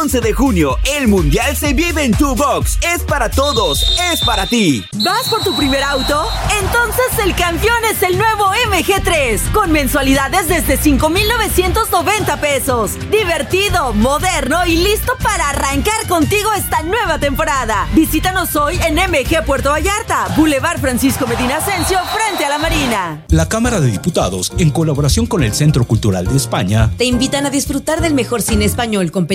11 de junio, el Mundial se vive en Tu Box. Es para todos, es para ti. ¿Vas por tu primer auto? Entonces el campeón es el nuevo MG3, con mensualidades desde 5,990 pesos. Divertido, moderno y listo para arrancar contigo esta nueva temporada. Visítanos hoy en MG Puerto Vallarta, Boulevard Francisco Medina Ascencio, frente a la Marina. La Cámara de Diputados, en colaboración con el Centro Cultural de España, te invitan a disfrutar del mejor cine español con